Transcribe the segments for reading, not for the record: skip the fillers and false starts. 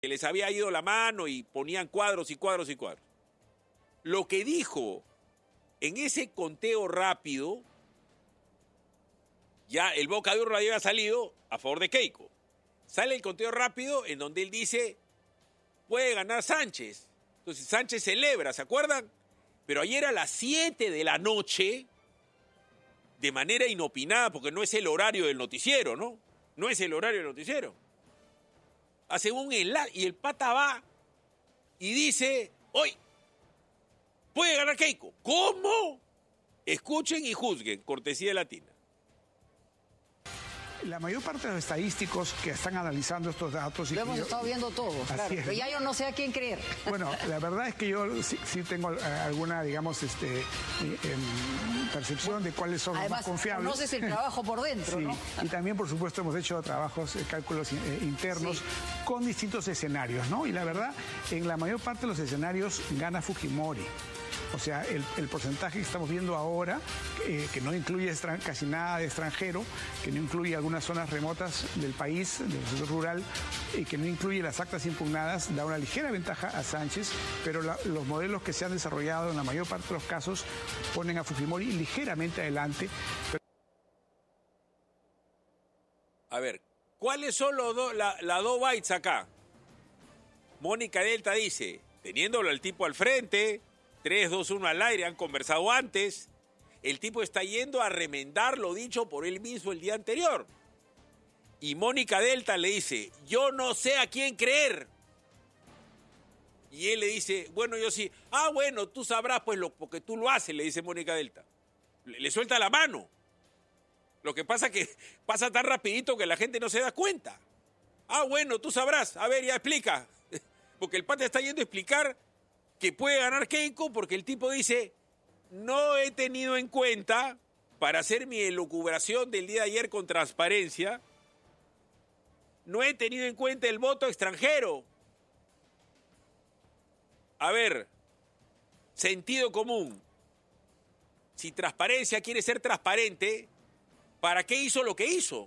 que les había ido la mano y ponían cuadros y cuadros y cuadros. Lo que dijo en ese conteo rápido, ya el Boca de Urra había salido a favor de Keiko. Sale el conteo rápido en donde él dice, puede ganar Sánchez. Entonces Sánchez celebra, ¿se acuerdan? Pero ayer a las 7 de la noche, de manera inopinada, porque no es el horario del noticiero, ¿no? No es el horario del noticiero. Hace un enlace y el pata va y dice, hoy puede ganar Keiko. ¿Cómo? Escuchen y juzguen, cortesía latina. La mayor parte de los estadísticos que están analizando estos datos... Lo hemos estado viendo todos, claro, pero ya yo no sé a quién creer. Bueno, la verdad es que yo sí tengo alguna, digamos, percepción de cuáles son los más confiables. Conoces el trabajo por dentro, sí, ¿no? Y también, por supuesto, hemos hecho trabajos, cálculos internos con distintos escenarios, ¿no? Y la verdad, en la mayor parte de los escenarios gana Fujimori. O sea, el porcentaje que estamos viendo ahora, que no incluye casi nada de extranjero, que no incluye algunas zonas remotas del país, del sector rural, y que no incluye las actas impugnadas, da una ligera ventaja a Sánchez, pero los modelos que se han desarrollado en la mayor parte de los casos ponen a Fujimori ligeramente adelante. A ver, ¿cuáles son las dos bytes acá? Mónica Delta dice, teniéndolo al tipo al frente... 3, 2, 1 al aire, han conversado antes. El tipo está yendo a remendar lo dicho por él mismo el día anterior. Y Mónica Delta le dice, yo no sé a quién creer. Y él le dice, bueno, yo sí. Ah, bueno, tú sabrás pues porque tú lo haces, le dice Mónica Delta. Le suelta la mano. Lo que pasa es que pasa tan rapidito que la gente no se da cuenta. Ah, bueno, tú sabrás. A ver, ya explica. Porque el pata está yendo a explicar que puede ganar Keiko porque el tipo dice, no he tenido en cuenta, para hacer mi elucubración del día de ayer con transparencia, no he tenido en cuenta el voto extranjero. A ver, sentido común. Si transparencia quiere ser transparente, ¿para qué hizo lo que hizo?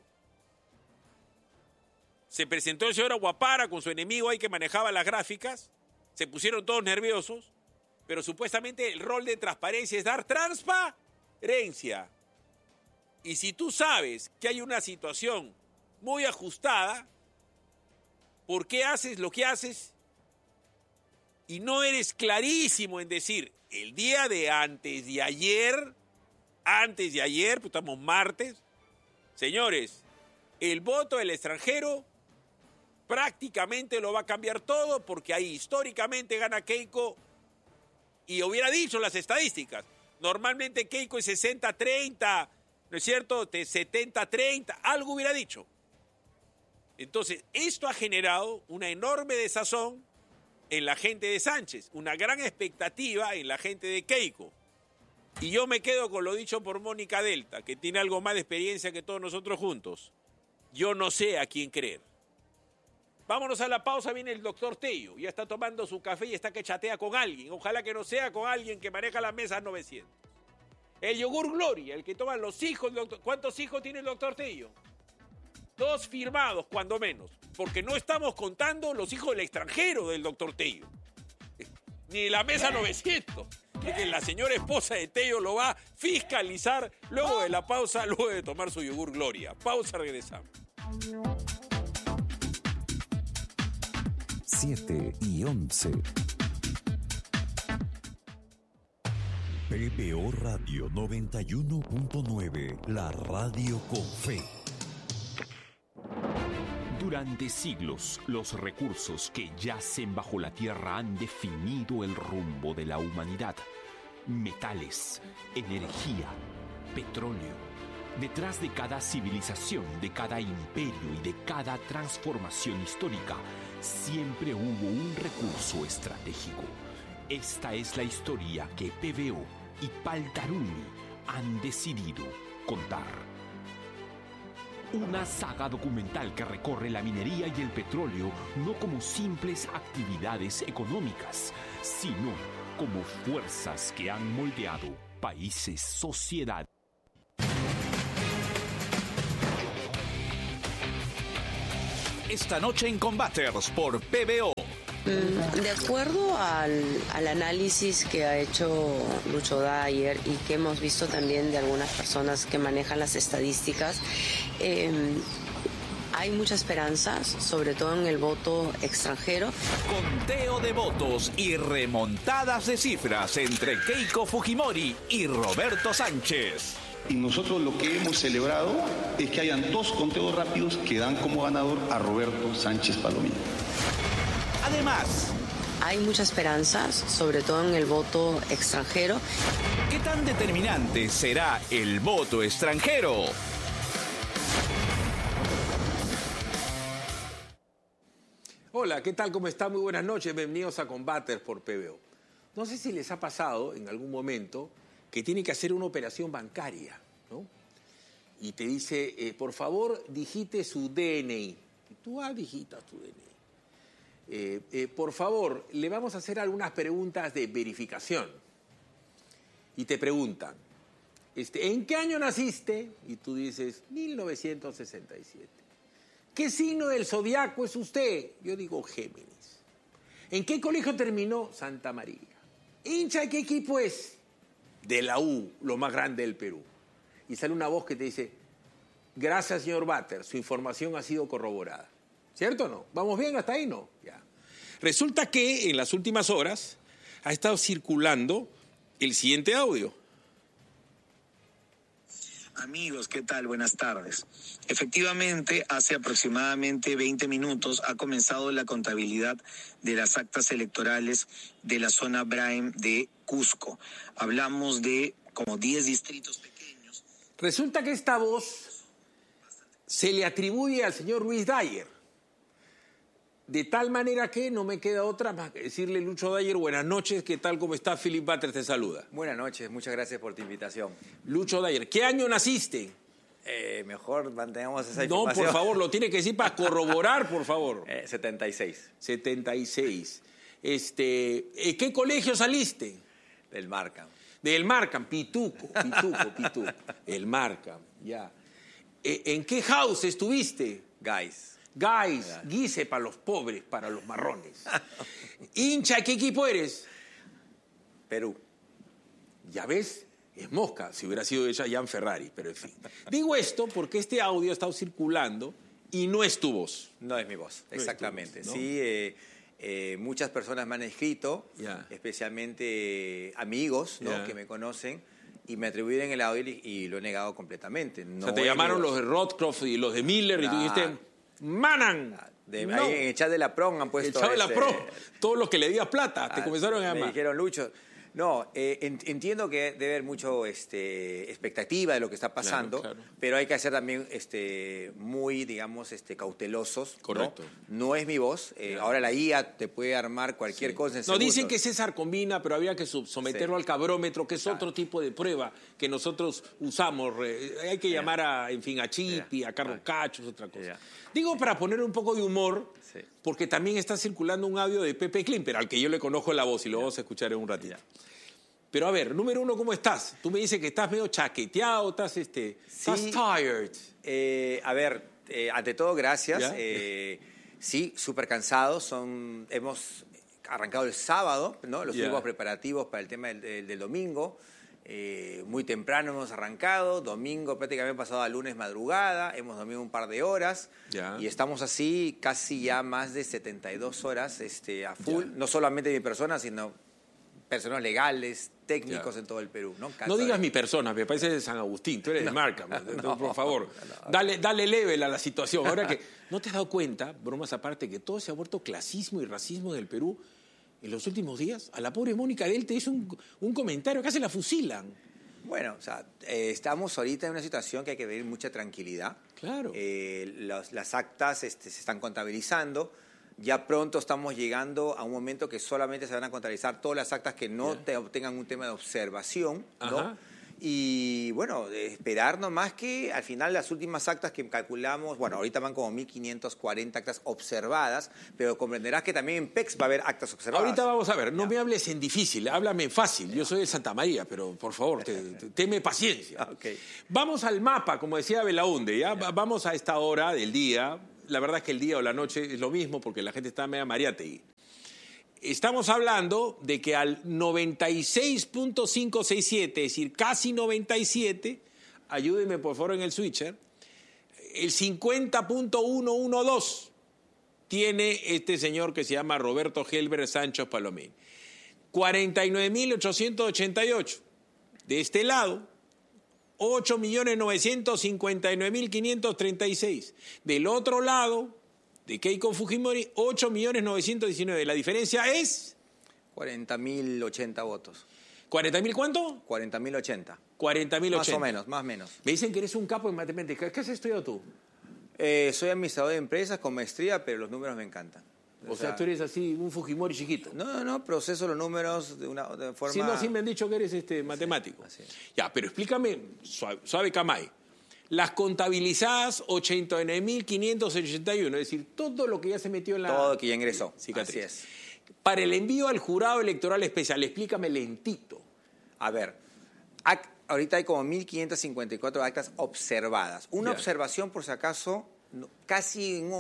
Se presentó el señor Aguapara con su enemigo ahí que manejaba las gráficas. Se pusieron todos nerviosos, pero supuestamente el rol de transparencia es dar transparencia. Y si tú sabes que hay una situación muy ajustada, ¿por qué haces lo que haces? Y no eres clarísimo en decir, el día de antes de ayer, pues estamos martes, señores, el voto del extranjero prácticamente lo va a cambiar todo porque ahí históricamente gana Keiko y hubiera dicho las estadísticas. Normalmente Keiko es 60-30, ¿no es cierto? 70-30, algo hubiera dicho. Entonces, esto ha generado una enorme desazón en la gente de Sánchez, una gran expectativa en la gente de Keiko. Y yo me quedo con lo dicho por Mónica Delta, que tiene algo más de experiencia que todos nosotros juntos. Yo no sé a quién creer. Vámonos a la pausa, viene el doctor Tello. Ya está tomando su café y está que chatea con alguien. Ojalá que no sea con alguien que maneja la mesa 900. El yogur Gloria, el que toman los hijos del doctor. ¿Cuántos hijos tiene el doctor Tello? 2 firmados, cuando menos. Porque no estamos contando los hijos del extranjero del doctor Tello. Ni la mesa 900. Que la señora esposa de Tello lo va a fiscalizar luego de la pausa, luego de tomar su yogur Gloria. Pausa, regresamos. 7:11. PPO Radio 91.9, la radio con fe. Durante siglos, los recursos que yacen bajo la tierra han definido el rumbo de la humanidad. Metales, energía, petróleo. Detrás de cada civilización, de cada imperio y de cada transformación histórica, siempre hubo un recurso estratégico. Esta es la historia que PBO y Paltaruni han decidido contar. Una saga documental que recorre la minería y el petróleo no como simples actividades económicas, sino como fuerzas que han moldeado países, sociedades. Esta noche en Combaters por PBO. De acuerdo al análisis que ha hecho Lucho Dyer y que hemos visto también de algunas personas que manejan las estadísticas, hay muchas esperanzas, sobre todo en el voto extranjero. Conteo de votos y remontadas de cifras entre Keiko Fujimori y Roberto Sánchez. Y nosotros lo que hemos celebrado es que hayan 2 conteos rápidos que dan como ganador a Roberto Sánchez Palomino. Además, hay muchas esperanzas, sobre todo en el voto extranjero. ¿Qué tan determinante será el voto extranjero? Hola, ¿qué tal? ¿Cómo están? Muy buenas noches. Bienvenidos a Combaters por PBO. No sé si les ha pasado en algún momento que tienen que hacer una operación bancaria, ¿no? Y te dice, por favor, digite su DNI. Y tú digitas tu DNI. Por favor, le vamos a hacer algunas preguntas de verificación. Y te preguntan, ¿en qué año naciste? Y tú dices, 1967. ¿Qué signo del zodiaco es usted? Yo digo Géminis. ¿En qué colegio terminó? Santa María. ¿Hincha de qué equipo es? De la U, lo más grande del Perú. Y sale una voz que te dice, gracias, señor Batter, su información ha sido corroborada. ¿Cierto o no? ¿Vamos bien hasta ahí? No. Ya. Resulta que en las últimas horas ha estado circulando el siguiente audio. Amigos, ¿qué tal? Buenas tardes. Efectivamente, hace aproximadamente 20 minutos ha comenzado la contabilidad de las actas electorales de la zona Braem de Cusco. Hablamos de como 10 distritos pequeños. Resulta que esta voz se le atribuye al señor Luis Dyer. De tal manera que no me queda otra más que decirle, Lucho Dyer, buenas noches, ¿qué tal? ¿Cómo está? Philip Batter te saluda. Buenas noches, muchas gracias por tu invitación. Lucho Dyer, ¿qué año naciste? Mejor mantengamos esa información. No, por favor, lo tiene que decir para corroborar, por favor. 76. 76. ¿Qué colegio saliste? Del Markham. Del Markham, Pituco. El Markham, ya. ¿En qué house estuviste? Guise para los pobres, para los marrones. ¿Hincha qué equipo eres? Perú. Ya ves, es mosca, si hubiera sido ella Jan Ferrari, pero en fin. Digo esto porque este audio ha estado circulando y no es tu voz. No es mi voz, exactamente. No es tu voz, ¿no? Sí, muchas personas me han escrito, especialmente amigos, ¿no? Que me conocen, y me atribuyen el audio y lo he negado completamente. No, o sea, te llamaron los de Rothkroft y los de Miller y tú dijiste... ¡Manan! Ahí en el chat de la PRON han puesto... El chat de la PRON, todos los que le digas plata, te comenzaron a llamar. Me dijeron, Lucho... No, entiendo que debe haber mucho expectativa de lo que está pasando, claro. Pero hay que ser también muy, digamos, cautelosos. Correcto. No es mi voz. Ahora la IA te puede armar cualquier cosa en segundos. Dicen que César combina, pero había que someterlo al cabrómetro, que es otro tipo de prueba que nosotros usamos. Hay que llamar a Chipi, a Carlos Cacho, es otra cosa. Digo, para poner un poco de humor, porque también está circulando un audio de Pepe Klimper, al que yo le conozco la voz y lo vamos a escuchar en un ratito. Pero a ver, número uno, ¿cómo estás? Tú me dices que estás medio chaqueteado, estás tired. A ver, ante todo, gracias. Sí, súper cansados. Hemos arrancado el sábado, ¿no? Los últimos preparativos para el tema del domingo. Muy temprano hemos arrancado, domingo prácticamente pasado a lunes madrugada, hemos dormido un par de horas y estamos así casi ya más de 72 horas a full, no solamente mi persona, sino personas legales, técnicos en todo el Perú. No digas mi persona, me parece de San Agustín, tú eres de Markham, por favor. Dale level a la situación. Ahora que no te has dado cuenta, bromas aparte, que todo se ha vuelto clasismo y racismo en el Perú. En los últimos días, a la pobre Mónica Del te hizo un comentario, casi la fusilan. Bueno, o sea, estamos ahorita en una situación que hay que tener mucha tranquilidad. Claro. Las actas se están contabilizando. Ya pronto estamos llegando a un momento que solamente se van a contabilizar todas las actas que no tengan un tema de observación, ¿no? Y bueno, esperar nomás que al final las últimas actas que calculamos, bueno, ahorita van como 1.540 actas observadas, pero comprenderás que también en PEX va a haber actas observadas. Ahorita vamos a ver, no me hables en difícil, háblame en fácil. Yo soy de Santa María, pero por favor, teme paciencia. Vamos al mapa, como decía Belaunde, ¿ya? Vamos a esta hora del día, la verdad es que el día o la noche es lo mismo porque la gente está media mariategui. Estamos hablando de que al 96.567, es decir, casi 97, ayúdenme por favor en el switcher, el 50.112 tiene este señor que se llama Roberto Helber Sánchez Palomín. 49.888. De este lado, 8.959.536. Del otro lado, de Keiko Fujimori, 8.919.000. La diferencia es 40.080 votos. ¿40.000 cuánto? 40.080. 40.080. Más o menos, más o menos. Me dicen que eres un capo en matemáticas. ¿Qué has estudiado tú? Soy administrador de empresas con maestría, pero los números me encantan. O sea, tú eres así, un Fujimori chiquito. No, proceso los números de forma... Sí, no, sí me han dicho que eres matemático. Sí, ya, pero explícame, suave Camay. Las contabilizadas 89.581, es decir, todo lo que ya se metió en la... Todo que ya ingresó, cicatriz. Así es. Para el envío al jurado electoral especial, explícame lentito. A ver, ahorita hay como 1.554 actas observadas. Una observación, por si acaso, casi un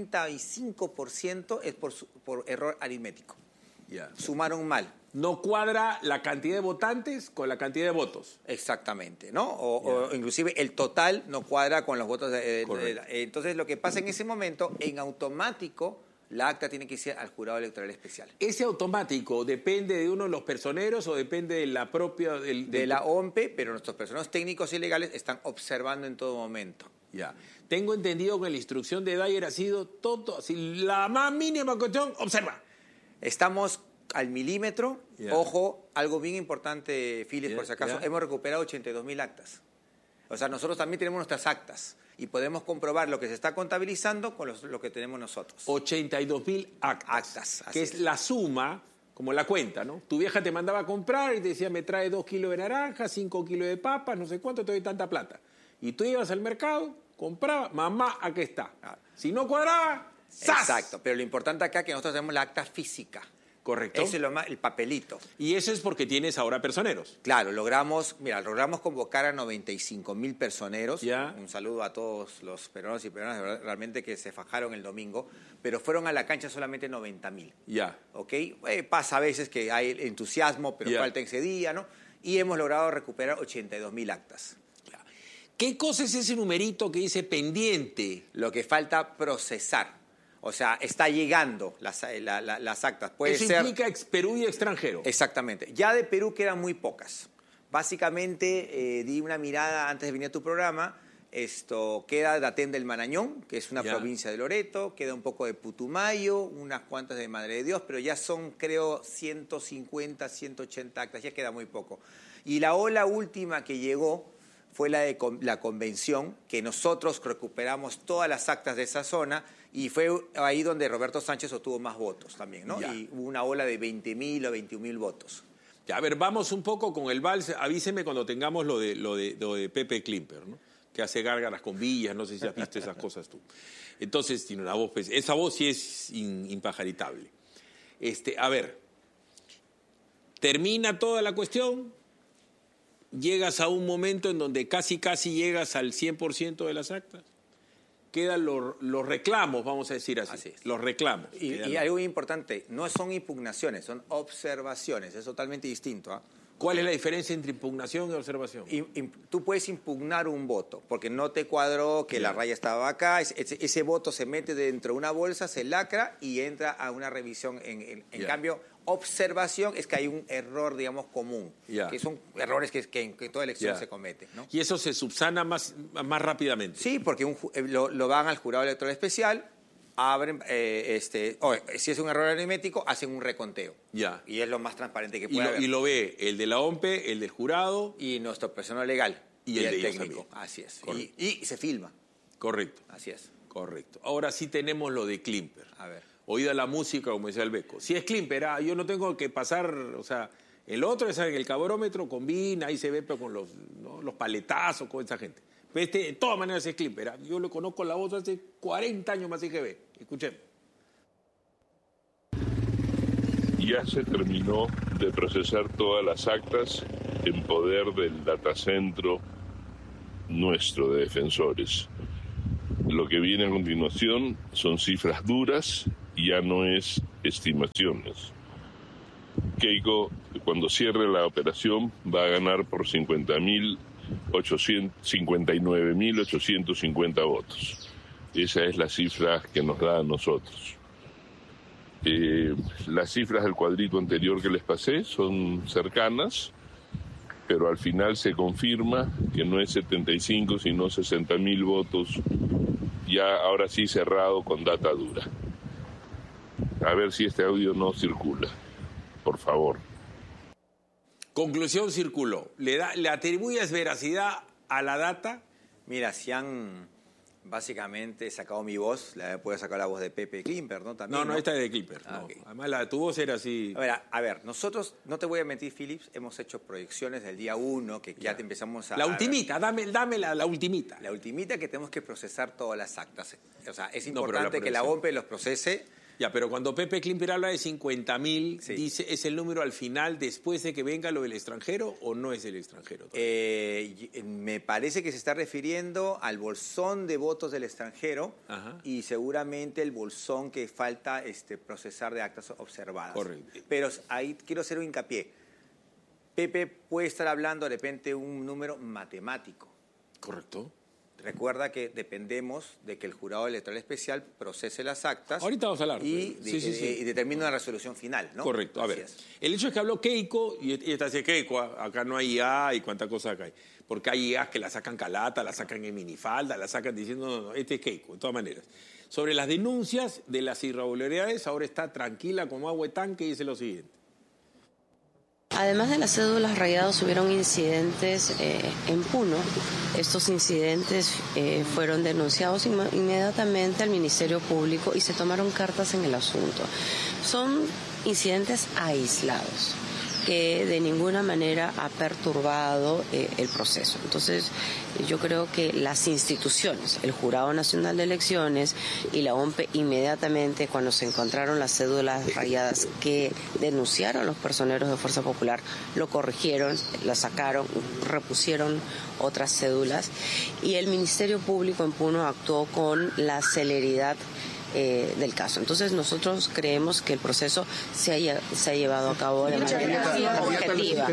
85% es por error aritmético. Sumaron mal. No cuadra la cantidad de votantes con la cantidad de votos. Exactamente, ¿no? O inclusive el total no cuadra con los votos. Entonces, lo que pasa en ese momento, en automático, la acta tiene que ir al jurado electoral especial. ¿Ese automático depende de uno de los personeros o depende de la propia... de la OMPE, pero nuestros personeros técnicos y legales están observando en todo momento. Ya. Tengo entendido que la instrucción de Dyer ha sido todo, así, la más mínima cuestión, observa. Estamos al milímetro. Ojo, algo bien importante, Phyllis, por si acaso, hemos recuperado 82.000 actas. O sea, nosotros también tenemos nuestras actas y podemos comprobar lo que se está contabilizando con lo que tenemos nosotros. 82.000 actas, que es la suma, como la cuenta, ¿no? Tu vieja te mandaba a comprar y te decía, me trae 2 kilos de naranja, 5 kilos de papas, no sé cuánto, te doy tanta plata. Y tú ibas al mercado, comprabas, mamá, aquí está. Si no cuadraba, ¡zas! Exacto, pero lo importante acá es que nosotros tenemos la acta física. Correcto. Ese es el papelito. Y eso es porque tienes ahora personeros. Claro, logramos convocar a 95.000 personeros. Un saludo a todos los peruanos y peruanas realmente que se fajaron el domingo, pero fueron a la cancha solamente 90.000. ¿Ok? Pasa a veces que hay entusiasmo, pero falta ese día, ¿no? Y hemos logrado recuperar 82.000 actas. ¿Qué cosa es ese numerito que dice pendiente? Lo que falta procesar. O sea, está llegando las actas. Eso implica Perú y extranjero. Exactamente. Ya de Perú quedan muy pocas. Básicamente, di una mirada antes de venir a tu programa. Queda Datén del Marañón, que es una provincia de Loreto. Queda un poco de Putumayo, unas cuantas de Madre de Dios, pero ya son, creo, 150, 180 actas. Ya queda muy poco. Y la ola última que llegó fue la de la convención, que nosotros recuperamos todas las actas de esa zona y fue ahí donde Roberto Sánchez obtuvo más votos también, ¿no? Y hubo una ola de 20.000 o 21.000 votos. A ver, vamos un poco con el vals. Avíseme cuando tengamos lo de Pepe Klimper, ¿no? Que hace gárgaras con villas, no sé si has visto esas cosas tú. Entonces tiene una voz, esa voz sí es impajaritable. A ver, termina toda la cuestión, llegas a un momento en donde casi llegas al 100% de las actas. Quedan los reclamos, vamos a decir así. Los reclamos. Y algo muy importante, no son impugnaciones, son observaciones, es totalmente distinto. ¿Cuál es la diferencia entre impugnación y observación? Tú puedes impugnar un voto, porque no te cuadró que la raya estaba acá, ese voto se mete dentro de una bolsa, se lacra y entra a una revisión. En cambio, observación es que hay un error, digamos, común, que son errores que en toda elección se cometen, ¿no? ¿Y eso se subsana más rápidamente? Sí, porque lo van al jurado electoral especial, abren, si es un error aritmético, hacen un reconteo. Y es lo más transparente que puede haber. Y lo ve el de la OMPE, el del jurado. Y nuestro personal legal. Y el técnico. Así es. Y se filma. Correcto. Así es. Correcto. Ahora sí tenemos lo de Klimper. A ver. Oída la música, como decía el Beco. Si es Klimper, yo no tengo que pasar, o sea, el otro es el cabrómetro, combina, ahí se ve pero con los paletazos, con esa gente. De todas maneras es Klimper. Yo lo conozco la voz hace 40 años más IGB. Escuchemos. Ya se terminó de procesar todas las actas en poder del datacentro nuestro de defensores. Lo que viene a continuación son cifras duras y ya no es estimaciones. Keiko, cuando cierre la operación, va a ganar por 59.850 votos. Esa es la cifra que nos da a nosotros. Las cifras del cuadrito anterior que les pasé son cercanas, pero al final se confirma que no es 75, sino 60.000 votos, ya ahora sí cerrado con data dura. A ver si este audio no circula, por favor. Conclusión, circuló. ¿Le atribuyes veracidad a la data? Mira, si han básicamente sacado mi voz, puede sacar la voz de Pepe Klimper, ¿no? También, no, esta es de Klimper. No. Okay. Además, la de tu voz era así. A ver, nosotros, no te voy a mentir, Philips, hemos hecho proyecciones del día 1, que ya te empezamos a... La ultimita, dame la ultimita. La ultimita, que tenemos que procesar todas las actas. O sea, es importante que la OMPE los procese. Ya, pero cuando Pepe Klimper habla de 50.000, sí, dice, ¿es el número al final después de que venga lo del extranjero o no es del extranjero? Me parece que se está refiriendo al bolsón de votos del extranjero. Ajá. Y seguramente el bolsón que falta procesar de actas observadas. Correcto. Pero ahí quiero hacer un hincapié. Pepe puede estar hablando de repente un número matemático. Correcto. Recuerda que dependemos de que el jurado electoral especial procese las actas. Ahorita vamos a hablar. Y determine una resolución final, ¿no? Correcto. A ver, el hecho es que habló Keiko, y esta dice Keiko, acá no hay IA y cuánta cosa acá hay. Porque hay IAs que la sacan calata, la sacan en minifalda, la sacan diciendo, no, este es Keiko, de todas maneras. Sobre las denuncias de las irregularidades, ahora está tranquila como agua de tanque y dice lo siguiente. Además de las cédulas rayadas, hubieron incidentes en Puno. Estos incidentes fueron denunciados inmediatamente al Ministerio Público y se tomaron cartas en el asunto. Son incidentes aislados que de ninguna manera ha perturbado el proceso. Entonces, yo creo que las instituciones, el Jurado Nacional de Elecciones y la OMPE, inmediatamente cuando se encontraron las cédulas rayadas que denunciaron los personeros de Fuerza Popular, lo corrigieron, las sacaron, repusieron otras cédulas y el Ministerio Público en Puno actuó con la celeridad del caso. Entonces nosotros creemos que el proceso se ha llevado a cabo de manera objetiva.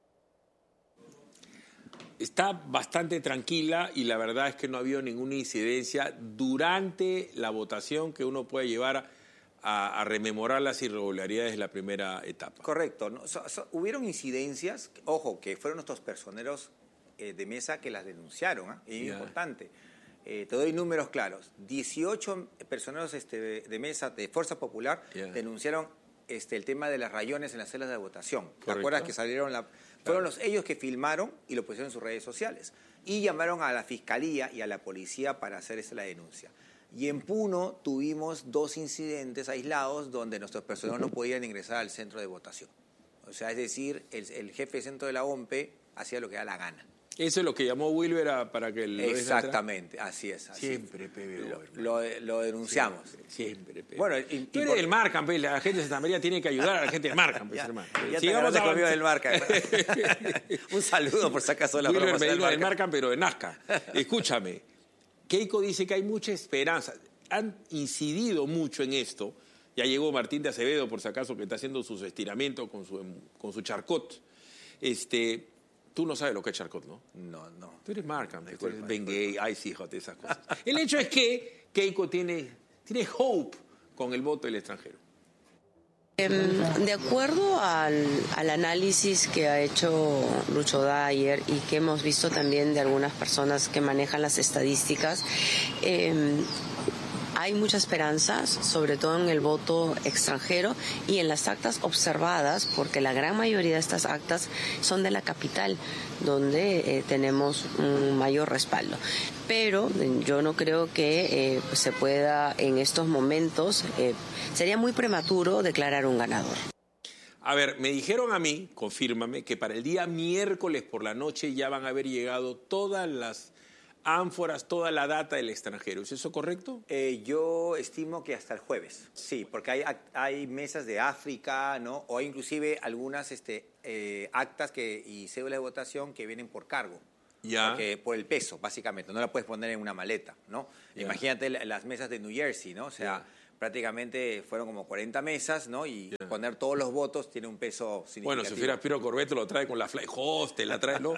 Está bastante tranquila y la verdad es que no ha habido ninguna incidencia durante la votación que uno puede llevar a rememorar las irregularidades de la primera etapa. Correcto. ¿No? Hubieron incidencias, ojo, que fueron nuestros personeros de mesa que las denunciaron, es importante. Te doy números claros. 18 personeros de mesa de Fuerza Popular denunciaron el tema de las rayones en las celas de votación. ¿Te acuerdas que salieron? Fueron ellos que filmaron y lo pusieron en sus redes sociales. Y llamaron a la Fiscalía y a la Policía para hacer la denuncia. Y en Puno tuvimos 2 incidentes aislados donde nuestros personeros no podían ingresar al centro de votación. O sea, es decir, el jefe de centro de la OMPE hacía lo que da la gana. Eso es lo que llamó Wilber para que lo exactamente, así es. Siempre, Pepe. Lo denunciamos. Siempre, Pepe. Bueno, tú eres del Markham, Pepe. La gente de Santa María tiene que ayudar a la gente del Markham, hermano. Sigamos a conmigo del Markham. Un saludo por si acaso la Wilber me dijo del Markham, pero de Nazca. Escúchame. Keiko dice que hay mucha esperanza. Han incidido mucho en esto. Ya llegó Martín de Acevedo, por si acaso, que está haciendo sus estiramientos con su charcot. Tú no sabes lo que es charcot, ¿no? No. Tú eres Markham, tú eres Bengay, Ice, de esas cosas. El hecho es que Keiko tiene hope con el voto del extranjero. De acuerdo al análisis que ha hecho Lucho Dyer y que hemos visto también de algunas personas que manejan las estadísticas, hay muchas esperanzas, sobre todo en el voto extranjero y en las actas observadas, porque la gran mayoría de estas actas son de la capital, donde tenemos un mayor respaldo. Pero yo no creo que se pueda en estos momentos, sería muy prematuro declarar un ganador. A ver, me dijeron a mí, confírmame, que para el día miércoles por la noche ya van a haber llegado todas las ánforas, toda la data del extranjero. ¿Es eso correcto? Yo estimo que hasta el jueves, sí, porque hay mesas de África, ¿no? O hay inclusive algunas actas y cédulas de votación que vienen por cargo. Porque por el peso, básicamente. No la puedes poner en una maleta, ¿no? Imagínate las mesas de New Jersey, ¿no? O sea, prácticamente fueron como 40 mesas, ¿no? Y poner todos los votos tiene un peso significativo. Bueno, si fuera Piero Corvetto lo trae con la Fly Hostel, la trae, ¿no?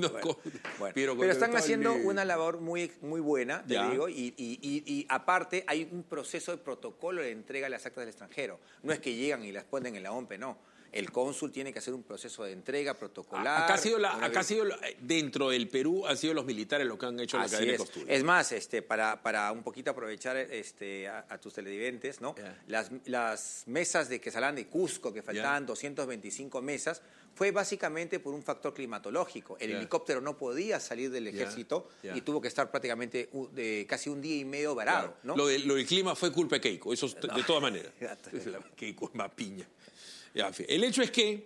Pero están haciendo una labor muy buena, te digo, y aparte hay un proceso de protocolo de entrega de las actas del extranjero. No es que llegan y las ponen en la OMPE, no. El cónsul tiene que hacer un proceso de entrega protocolar. Acá ha sido dentro del Perú, han sido los militares los que han hecho la cadena de costura. Es más, para un poquito aprovechar a tus televidentes, ¿no? Las mesas que salían de Cusco, que faltaban 225 mesas, fue básicamente por un factor climatológico. El helicóptero no podía salir del ejército y tuvo que estar prácticamente casi un día y medio varado, ¿no? Lo del clima fue culpa de Keiko, eso de todas maneras. Keiko es más piña. El hecho es que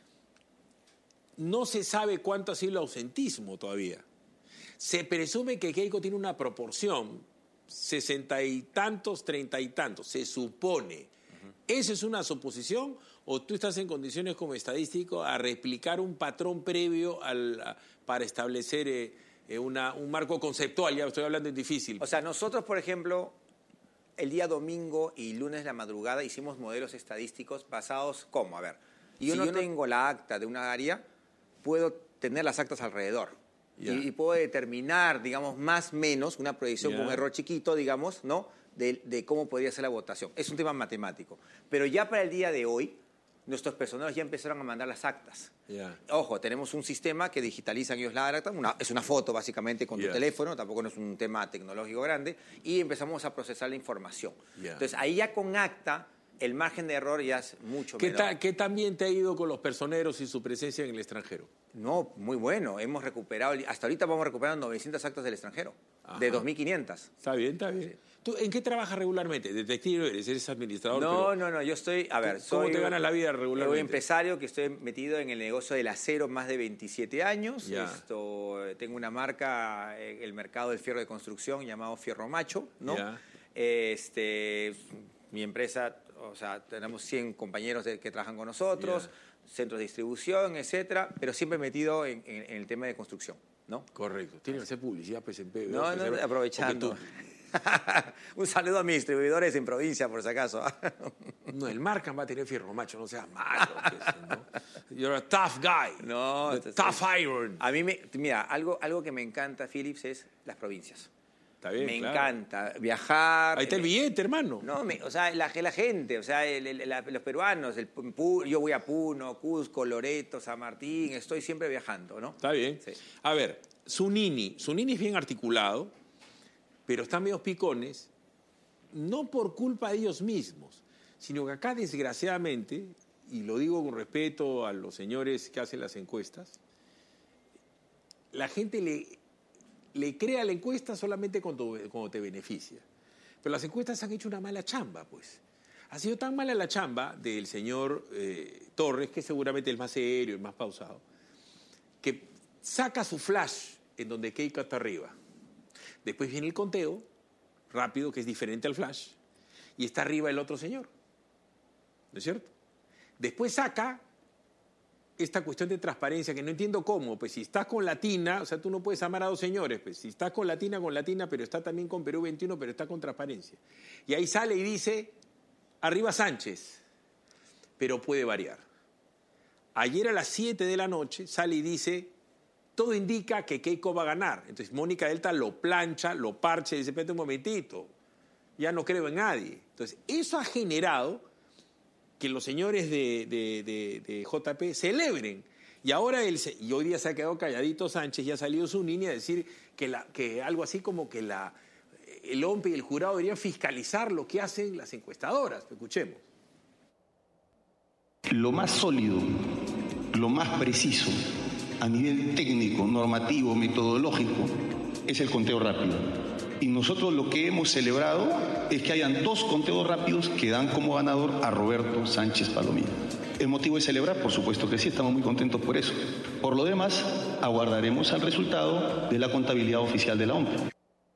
no se sabe cuánto ha sido el ausentismo todavía. Se presume que Keiko tiene una proporción, 60 y tantos, 30 y tantos, se supone. ¿Eso es una suposición o tú estás en condiciones como estadístico a replicar un patrón previo para establecer un marco conceptual? Ya estoy hablando en difícil. O sea, nosotros, por ejemplo, el día domingo y lunes de la madrugada hicimos modelos estadísticos basados, ¿cómo? A ver, si yo no tengo la acta de una área, puedo tener las actas alrededor. Y puedo determinar, digamos, más o menos, una proyección con un error chiquito, digamos, ¿no? De cómo podría ser la votación. Es un tema matemático. Pero ya para el día de hoy, nuestros personeros ya empezaron a mandar las actas. Ojo, tenemos un sistema que digitalizan ellos la acta, es una foto básicamente con tu teléfono, tampoco no es un tema tecnológico grande, y empezamos a procesar la información. Entonces, ahí ya con acta, el margen de error ya es mucho menor. ¿Qué también te ha ido con los personeros y su presencia en el extranjero? No, muy bueno. Hemos recuperado, hasta ahorita vamos recuperando 900 actas del extranjero, de 2.500. Está bien. Sí. ¿Tú en qué trabajas regularmente? ¿Detective eres? ¿Eres administrador? No, yo estoy, ¿Cómo te ganas la vida regularmente? Soy empresario que estoy metido en el negocio del acero más de 27 años. Tengo una marca en el mercado del fierro de construcción llamado Fierro Macho, ¿no? Mi empresa, o sea, tenemos 100 compañeros que trabajan con nosotros, centros de distribución, etcétera, pero siempre metido en el tema de construcción, ¿no? Correcto. Tiene que hacer publicidad, pues, en PB. No, aprovechando. Un saludo a mis distribuidores en provincia, por si acaso. No, el Markham va a tener Fierro Macho, no seas malo. ¿No? You're a tough guy. No, tough iron. A mí, mira, algo que me encanta, Philips, es las provincias. Está bien, me encanta viajar. Ahí está el billete, hermano. No, o sea, la gente, o sea, los peruanos, yo voy a Puno, Cusco, Loreto, San Martín, estoy siempre viajando, ¿no? Está bien. Sí. A ver, Zunini es bien articulado, pero están medio picones, no por culpa de ellos mismos, sino que acá, desgraciadamente, y lo digo con respeto a los señores que hacen las encuestas, la gente le crea la encuesta solamente cuando te beneficia. Pero las encuestas han hecho una mala chamba, pues. Ha sido tan mala la chamba del señor Torres, que es seguramente el más serio, el más pausado, que saca su flash en donde Keiko está arriba. Después viene el conteo rápido, que es diferente al flash, y está arriba el otro señor. ¿No es cierto? Después saca esta cuestión de transparencia, que no entiendo cómo. Pues si estás con Latina, o sea, tú no puedes amar a dos señores. Pues si estás con Latina, pero está también con Perú 21, pero está con transparencia. Y ahí sale y dice, arriba Sánchez, pero puede variar. Ayer a las 7 de la noche sale y dice, todo indica que Keiko va a ganar. Entonces Mónica Delta lo plancha, lo parcha y dice, espérate un momentito, ya no creo en nadie. Entonces eso ha generado que los señores de JP celebren. Y ahora y hoy día se ha quedado calladito Sánchez y ha salido Zunini a decir que algo así como que el OMPE y el jurado deberían fiscalizar lo que hacen las encuestadoras. Escuchemos. Lo más sólido, lo más preciso a nivel técnico, normativo, metodológico, es el conteo rápido. Y nosotros lo que hemos celebrado es que hayan 2 conteos rápidos que dan como ganador a Roberto Sánchez Palomino. ¿El motivo es celebrar? Por supuesto que sí, estamos muy contentos por eso. Por lo demás, aguardaremos al resultado de la contabilidad oficial de la OMPE.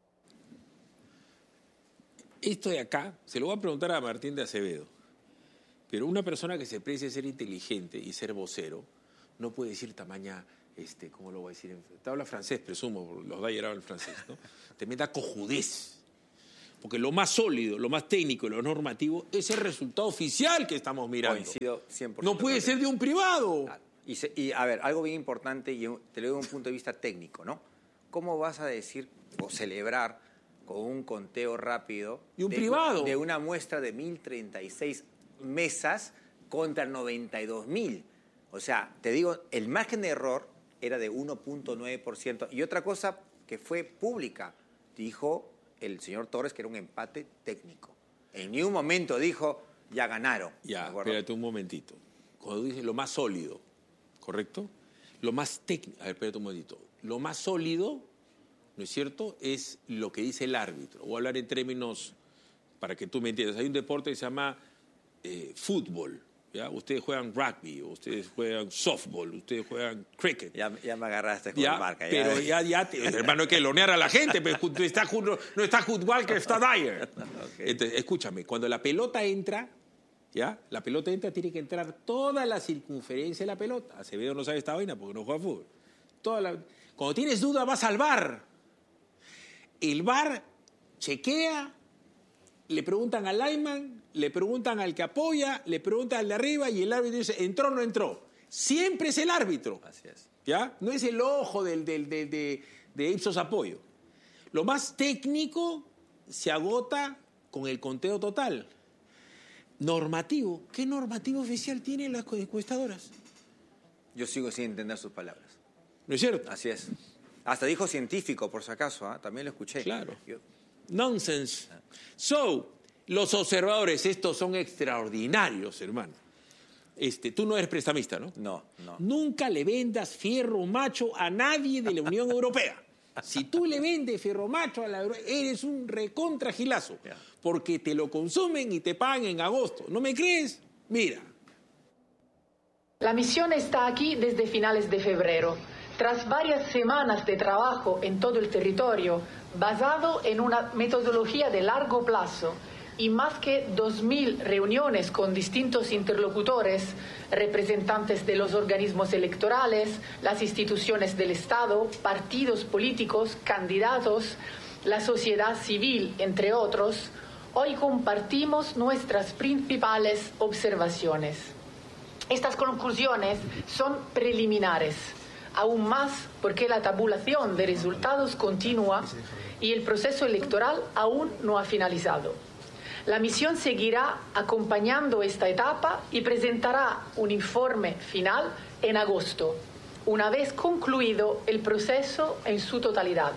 Esto de acá, se lo voy a preguntar a Martín de Acevedo, pero una persona que se precie ser inteligente y ser vocero no puede decir tamaña ¿cómo lo voy a decir? Te habla francés, presumo, los de ayer hablan francés, ¿no? Tremenda cojudez. Porque lo más sólido, lo más técnico y lo normativo es el resultado oficial que estamos mirando. Coincido 100%. No puede ser de un privado. Y a ver, algo bien importante, y te lo digo desde un punto de vista técnico, ¿no? ¿Cómo vas a decir o celebrar con un conteo rápido de un privado de una muestra de 1.036 mesas contra 92.000? O sea, te digo, el margen de error era de 1.9%. Y otra cosa que fue pública, dijo el señor Torres que era un empate técnico. En ningún momento dijo, ya ganaron. Ya, espérate un momentito. Cuando dice lo más sólido, ¿correcto? Lo más técnico, a ver, espérate un momentito. Lo más sólido, ¿no es cierto?, es lo que dice el árbitro. Voy a hablar en términos, para que tú me entiendas. Hay un deporte que se llama fútbol. ¿Ya? Ustedes juegan rugby, ustedes juegan softball, ustedes juegan cricket. Ya me agarraste con la marca. Pero hermano, hay que lonear a la gente, pero no está Hudwal que está Dyer. Okay. Entonces, escúchame, cuando la pelota entra, ¿ya? La pelota entra, tiene que entrar toda la circunferencia de la pelota. Acevedo no sabe esta vaina porque no juega fútbol. Cuando tienes duda, vas al VAR. El VAR chequea, le preguntan al lineman, le preguntan al que apoya, le preguntan al de arriba y el árbitro dice, ¿entró o no entró? Siempre es el árbitro. Así es. ¿Ya? No es el ojo de Ipsos Apoyo. Lo más técnico se agota con el conteo total. Normativo. ¿Qué normativo oficial tienen las encuestadoras? Yo sigo sin entender sus palabras. ¿No es cierto? Así es. Hasta dijo científico, por si acaso, ¿eh? También lo escuché. Claro. Nonsense. Los observadores, estos son extraordinarios, hermano. Tú no eres prestamista, ¿no? No. Nunca le vendas fierro macho a nadie de la Unión Europea. Si tú le vendes fierro macho a la Europea, eres un recontragilazo. Porque te lo consumen y te pagan en agosto. ¿No me crees? Mira. La misión está aquí desde finales de febrero. Tras varias semanas de trabajo en todo el territorio, basado en una metodología de largo plazo y más que 2.000 reuniones con distintos interlocutores, representantes de los organismos electorales, las instituciones del Estado, partidos políticos, candidatos, la sociedad civil, entre otros, hoy compartimos nuestras principales observaciones. Estas conclusiones son preliminares, aún más porque la tabulación de resultados continúa y el proceso electoral aún no ha finalizado. La misión seguirá acompañando esta etapa y presentará un informe final en agosto, una vez concluido el proceso en su totalidad.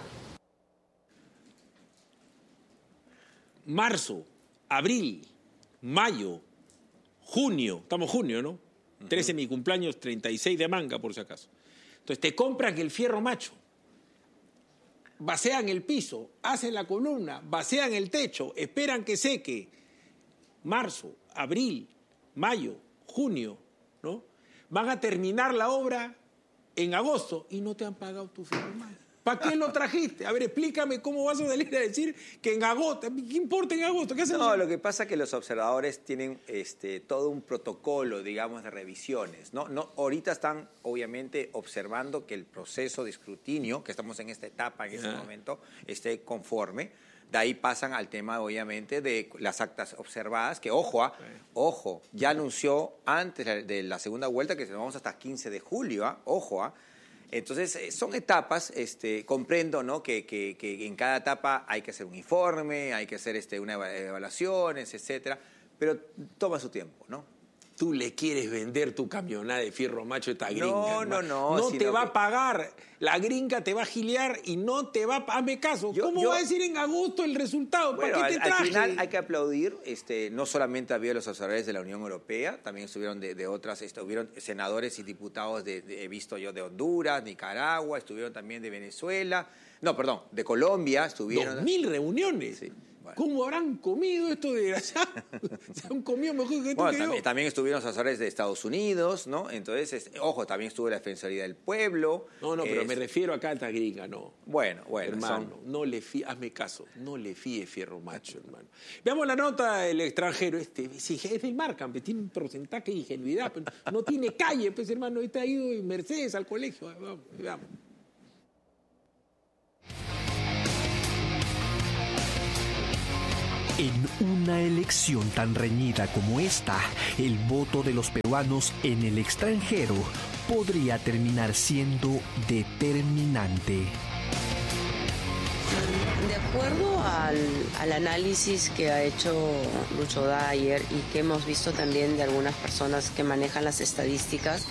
Marzo, abril, mayo, junio, estamos junio, ¿no? 13 mi cumpleaños, 36 de manga, por si acaso. Entonces te compran el fierro macho, vacían el piso, hacen la columna, vacían el techo, esperan que seque. Marzo, abril, mayo, junio, ¿no? Van a terminar la obra en agosto y no te han pagado tu fierro macho. ¿Para qué lo trajiste? A ver, explícame cómo vas a salir a decir que en agosto. ¿Qué importa en agosto? ¿Qué hacen? No, lo que pasa es que los observadores tienen todo un protocolo, digamos, de revisiones, ¿no? Ahorita están, obviamente, observando que el proceso de escrutinio, que estamos en esta etapa, en este momento, esté conforme. De ahí pasan al tema, obviamente, de las actas observadas, que, ojo, ya anunció antes de la segunda vuelta que vamos hasta 15 de julio, ojo. Entonces, son etapas, comprendo, ¿no? Que en cada etapa hay que hacer un informe, hay que hacer una evaluaciones, etcétera, pero toma su tiempo, ¿no? Tú le quieres vender tu camioneta de fierro macho a esta gringa. No. No te va a pagar. La gringa te va a gilear y no te va a... Hazme caso. ¿Cómo va a decir en agosto el resultado? Bueno, ¿Para qué te traje? Al final hay que aplaudir. No solamente había los observadores de la Unión Europea, también estuvieron de otras, hubieron senadores y diputados he visto yo, de Honduras, Nicaragua, estuvieron también de Venezuela. No, perdón, de Colombia estuvieron. 2.000 reuniones. Sí. ¿Cómo habrán comido estos desgraciados? Se han comido mejor que esto que yo. También estuvieron los asesores de Estados Unidos, ¿no? Entonces, ojo, también estuvo la Defensoría del Pueblo. No, pero me refiero a carta gringa, no. Bueno. Hermano, hazme caso, no le fíe fierro macho, hermano. Veamos la nota del extranjero. Sí, es del Markham, tiene un porcentaje de ingenuidad, pero no tiene calle, pues, hermano. Este ha ido en Mercedes al colegio. Veamos. En una elección tan reñida como esta, el voto de los peruanos en el extranjero podría terminar siendo determinante. De acuerdo al análisis que ha hecho Lucho Dyer y que hemos visto también de algunas personas que manejan las estadísticas,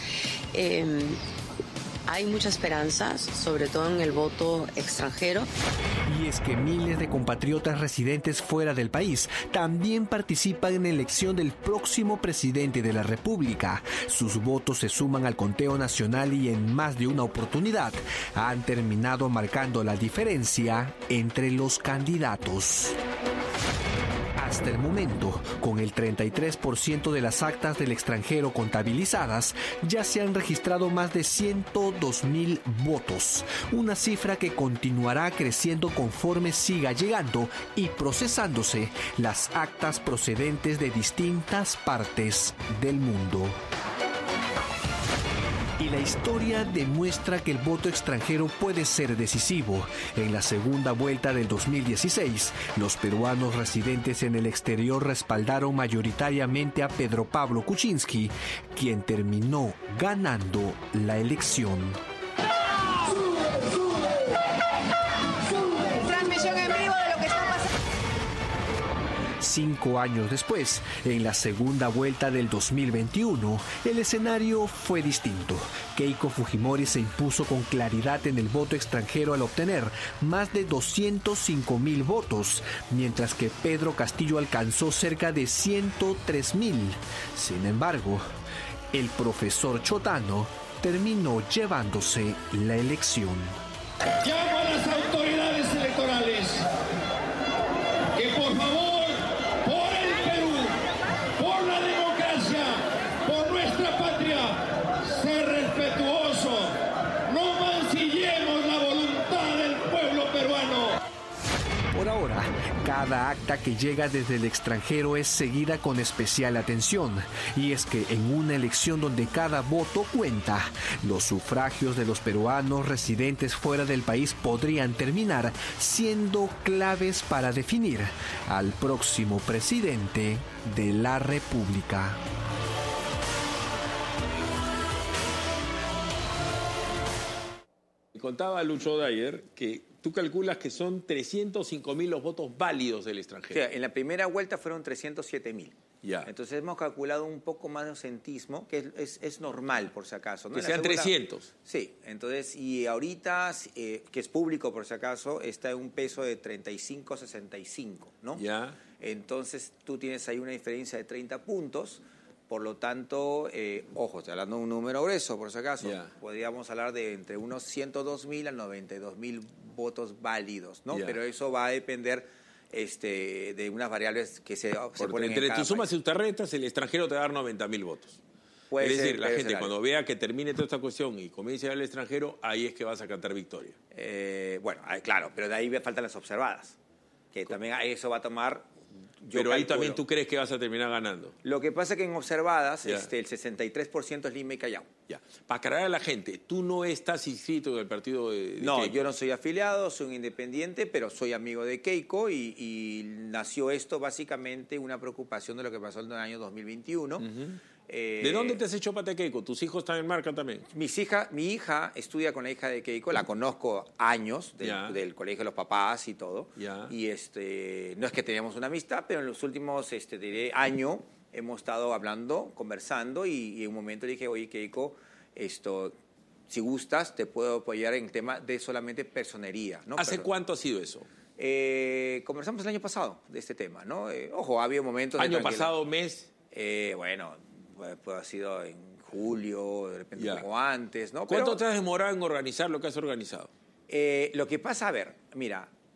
hay mucha esperanza, sobre todo en el voto extranjero. Y es que miles de compatriotas residentes fuera del país también participan en la elección del próximo presidente de la República. Sus votos se suman al conteo nacional y en más de una oportunidad han terminado marcando la diferencia entre los candidatos. Hasta el momento, con el 33% de las actas del extranjero contabilizadas, ya se han registrado más de 102,000 votos, una cifra que continuará creciendo conforme siga llegando y procesándose las actas procedentes de distintas partes del mundo. Y la historia demuestra que el voto extranjero puede ser decisivo. En la segunda vuelta del 2016, los peruanos residentes en el exterior respaldaron mayoritariamente a Pedro Pablo Kuczynski, quien terminó ganando la elección. Transmisión en vivo de lo que está pasando. 5 años después, en la segunda vuelta del 2021, el escenario fue distinto. Keiko Fujimori se impuso con claridad en el voto extranjero al obtener más de 205,000 votos, mientras que Pedro Castillo alcanzó cerca de 103,000. Sin embargo, el profesor Chotano terminó llevándose la elección. Llamo a las autoridades electorales que por favor, Por ahora, cada acta que llega desde el extranjero es seguida con especial atención. Y es que en una elección donde cada voto cuenta, los sufragios de los peruanos residentes fuera del país podrían terminar siendo claves para definir al próximo presidente de la República. Contaba Lucho Dyer que tú calculas que son 305,000 los votos válidos del extranjero. O sea, en la primera vuelta fueron 307,000. Ya. Entonces hemos calculado un poco más de ausentismo, que es normal por si acaso, ¿no? Que sean 300. Sí, entonces, y ahorita, que es público por si acaso, está en un peso de 35-65, ¿no? Ya. Entonces tú tienes ahí una diferencia de 30 puntos. Por lo tanto, ojo, estoy hablando de un número grueso, por si acaso. Podríamos hablar de entre unos 102,000 a 92,000 votos válidos, ¿no? Pero eso va a depender de unas variables que se ponen entre en cada tus sumas país. y tus tarjetas, el extranjero te va a dar 90,000 votos. Puede es decir, ser, la debe gente ser cuando algo. vea que termine toda esta cuestión y comience a ir al extranjero, ahí es que vas a cantar victoria. Bueno, claro, pero de ahí faltan las observadas, que también eso va a tomar... Pero ahí también tú crees que vas a terminar ganando. Lo que pasa es que en observadas el 63% es Lima y Callao. Ya. Para aclarar a la gente, tú no estás inscrito en el partido de No, Keiko. yo no soy afiliado, soy un independiente, pero soy amigo de Keiko y nació esto básicamente una preocupación de lo que pasó en el año 2021. ¿De dónde te has hecho pata Keiko? ¿Tus hijos están en Marca también? Mi hija estudia con la hija de Keiko, la conozco años del colegio de los papás y todo. Y no es que teníamos una amistad, pero en los últimos diré, año hemos estado hablando, conversando y en un momento le dije, oye Keiko, si gustas te puedo apoyar en el tema de solamente personería, ¿no? ¿Hace cuánto ha sido eso? Conversamos el año pasado de este tema, ¿no? Ojo, ha habido momentos... ¿Año pasado, mes? Bueno, pues ha sido en julio, de repente como antes, ¿no? ¿Cuánto te has demorado en organizar lo que has organizado? Lo que pasa, a ver, mira,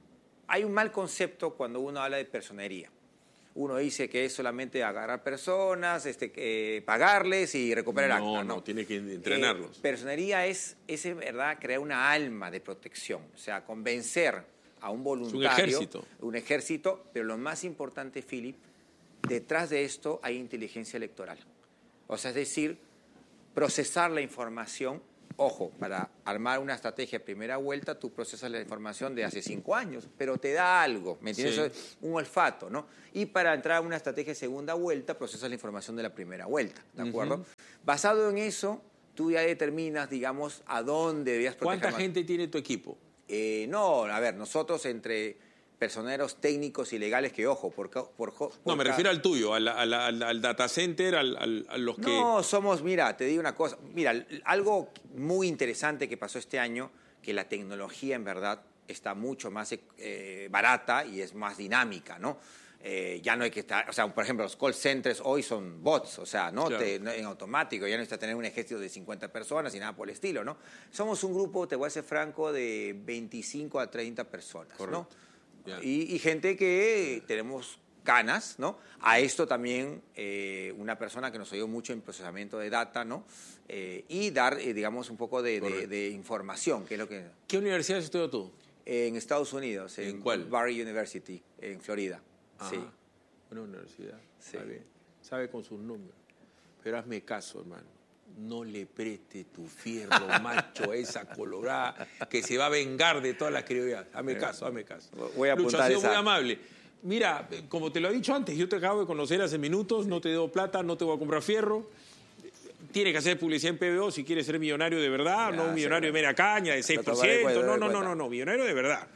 hay un mal concepto cuando uno habla de personería. Uno dice que es solamente agarrar personas, pagarles y recuperar acta. No, tiene que entrenarlos. Personería es en verdad crear una alma de protección, o sea, convencer a un voluntario. Es un ejército. Un ejército, pero lo más importante, Philip, detrás de esto hay inteligencia electoral. O sea, es decir, procesar la información. Ojo, para armar una estrategia de primera vuelta, tú procesas la información de hace 5 años, pero te da algo, ¿me entiendes? Sí. Eso es un olfato, ¿no? Y para entrar a una estrategia de segunda vuelta, procesas la información de la primera vuelta, ¿de acuerdo? Basado en eso, tú ya determinas, digamos, a dónde debías proteger. ¿Cuánta gente tiene tu equipo? No, a ver, nosotros entre personeros técnicos y legales que, ojo, no, me refiero al tuyo, al data center, a los que... No, somos, mira, te digo una cosa, mira, algo muy interesante que pasó este año, que la tecnología en verdad está mucho más barata y es más dinámica, ¿no? Ya no hay que estar, o sea, por ejemplo, los call centers hoy son bots, o sea, ¿no? Claro. En automático, ya no necesitas tener un ejército de 50 personas y nada por el estilo, ¿no? Somos un grupo, te voy a ser franco, de 25 a 30 personas, correcto, ¿no? Y gente que tenemos ganas, ¿no? A esto también una persona que nos ayudó mucho en procesamiento de data, ¿no? Y dar, digamos, un poco de información, que es lo que... ¿Qué universidad estudió tú? En Estados Unidos. ¿En cuál? Barry University, en Florida. Sí. Una universidad. Sí. Sabe con sus números. Pero hazme caso, hermano. No le preste tu fierro, macho, a esa colorada que se va a vengar de todas las criollas. Hazme caso. Voy a apuntar Lucho, ha sido esa. muy amable. Mira, como te lo he dicho antes, yo te acabo de conocer hace minutos, no te debo plata, no te voy a comprar fierro. Tienes que hacer publicidad en PBO si quieres ser millonario de verdad, no un millonario de mera caña, de 6%. No, millonario de verdad.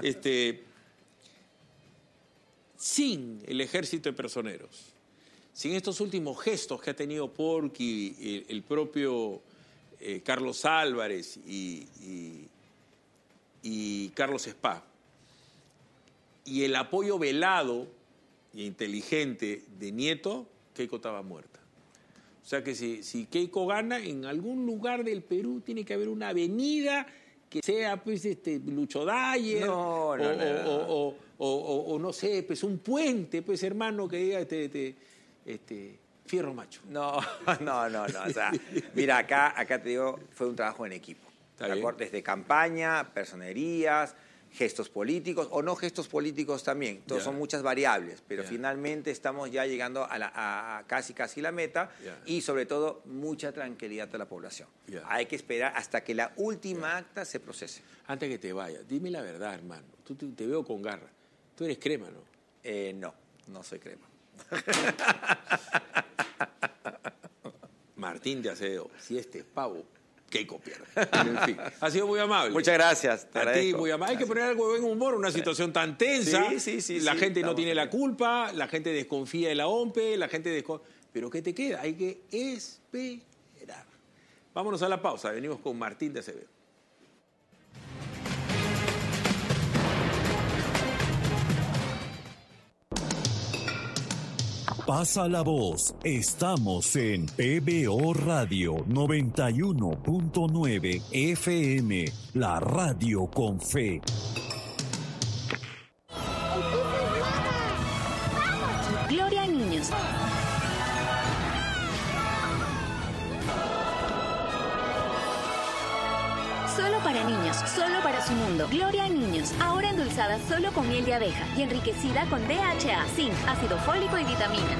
Sin el ejército de personeros, sin estos últimos gestos que ha tenido Porky, el propio Carlos Álvarez y Carlos Spa, y el apoyo velado e inteligente de Nieto, Keiko estaba muerta. O sea que si Keiko gana, en algún lugar del Perú tiene que haber una avenida que sea pues Lucho Dyer o no sé, pues un puente, pues hermano, que diga fierro macho. No. O sea, mira, acá te digo, fue un trabajo en equipo. Desde campaña, personerías, gestos políticos o no gestos políticos también. Todos son muchas variables, pero finalmente estamos ya llegando a casi la meta y sobre todo mucha tranquilidad a la población. Hay que esperar hasta que la última acta se procese. Antes que te vayas, dime la verdad, hermano. Tú te veo con garra. Tú eres crema, ¿no? No soy crema. Martín de Acevedo, si este es pavo, Keiko pierde. En fin, ha sido muy amable. Muchas gracias. A ti, muy amable. Hay que poner algo de buen humor, una situación tan tensa. Sí, la gente no tiene la culpa, la gente desconfía de la OMPE, pero ¿qué te queda? Hay que esperar. Vámonos a la pausa. Venimos con Martín de Acevedo. Pasa la voz. Estamos en PBO Radio 91.9 FM, la radio con fe. Gloria a niños. Solo para niños, solo para su mundo. Gloria a niños, ahora endulzada solo con miel de abeja y enriquecida con DHA, zinc, ácido fólico y vitaminas.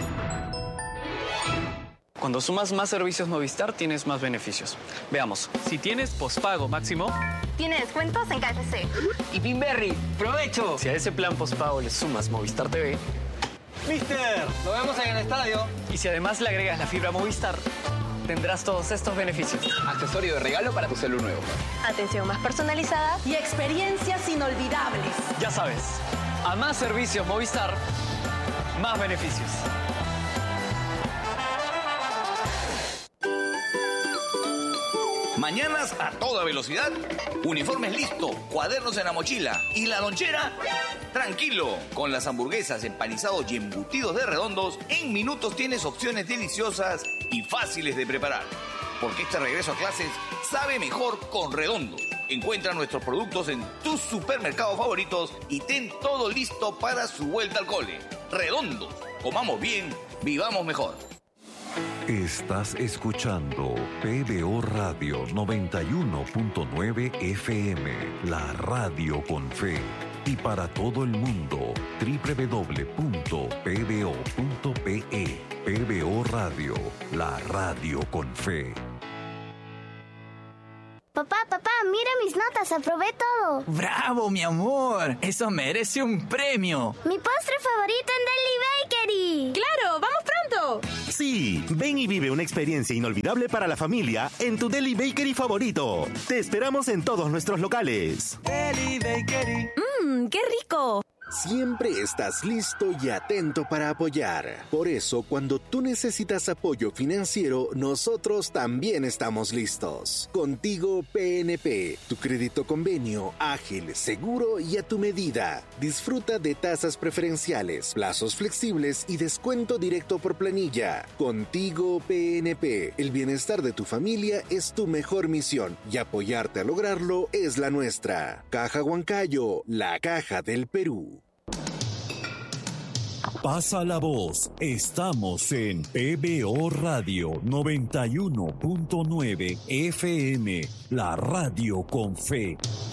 Cuando sumas más servicios Movistar, tienes más beneficios. Veamos, si tienes pospago máximo... Tiene descuentos en KFC. Y Pinberry, ¡provecho! Si a ese plan pospago le sumas Movistar TV... ¡Mister! ¡Lo vemos en el estadio! Y si además le agregas la fibra Movistar... tendrás todos estos beneficios. Accesorio de regalo para tu celular nuevo. Atención más personalizada y experiencias inolvidables. Ya sabes, a más servicios Movistar, más beneficios. Mañanas a toda velocidad, uniformes listo, cuadernos en la mochila y la lonchera. Tranquilo, con las hamburguesas, empanizados y embutidos de Redondos, en minutos tienes opciones deliciosas y fáciles de preparar. Porque este regreso a clases sabe mejor con Redondos, Encuentra nuestros productos en tus supermercados favoritos y ten todo listo para su vuelta al cole. Redondos, comamos bien, vivamos mejor. Estás escuchando PBO Radio 91.9 FM, la radio con fe. Y para todo el mundo, www.pbo.pe. PBO Radio, la radio con fe. Papá, mira mis notas, aprobé todo. ¡Bravo, mi amor! Eso merece un premio. Mi postre favorito en Deli Bakery. ¡Claro! ¡Vamos pronto! Sí, ven y vive una experiencia inolvidable para la familia en tu Deli Bakery favorito. Te esperamos en todos nuestros locales. Deli Bakery. ¡Qué rico! Siempre estás listo y atento para apoyar. Por eso, cuando tú necesitas apoyo financiero, nosotros también estamos listos. Contigo PNP, tu crédito convenio, ágil, seguro y a tu medida. Disfruta de tasas preferenciales, plazos flexibles y descuento directo por planilla. Contigo PNP, el bienestar de tu familia es tu mejor misión y apoyarte a lograrlo es la nuestra. Caja Huancayo, la caja del Perú. Pasa la voz, estamos en PBO Radio 91.9 FM, la radio con fe.